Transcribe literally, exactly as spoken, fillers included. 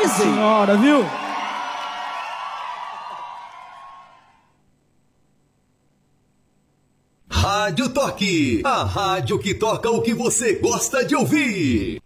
Nossa dizem. senhora, viu? Rádio Toque, a rádio que toca o que você gosta de ouvir.